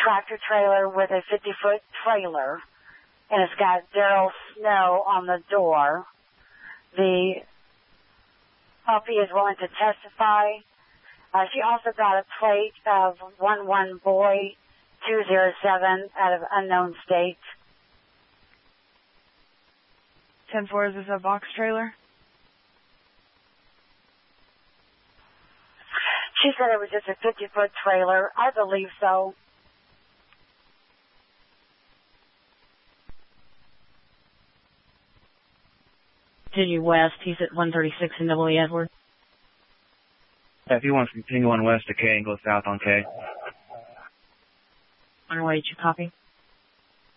tractor trailer with a 50-foot trailer, and it's got Daryl Snow on the door. The puppy is willing to testify. She also got a plate of 11 Boy 207 out of unknown state. 10-4, is this a box trailer? She said it was just a 50-foot trailer. I believe so. Continue west. He's at 136 in W. Edward. Yeah, if he wants to continue on west to K and go south on K. On your way, did you copy?